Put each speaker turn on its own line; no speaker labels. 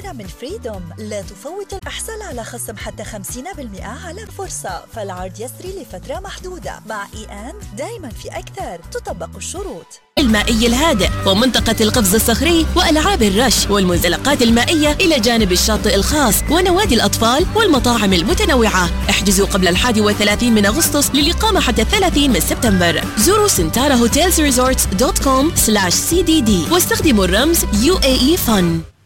الكبيرة من فريدوم. لا تفوت الإحصال على خصم حتى 50% على فرصة، فالعرض يسري لفترة محدودة. مع دايما في أكثر، تطبق الشروط.
المائي الهادئ ومنطقة القفز الصخري وألعاب الرش والمنزلقات المائية إلى جانب الشاطئ الخاص ونوادي الأطفال والمطاعم المتنوعة. احجزوا قبل 31 من أغسطس للإقامة حتى 30 من سبتمبر. زوروا سنتارا هوتيلز ريزورتس.com/cdd واستخدموا الرمز UAE Fun.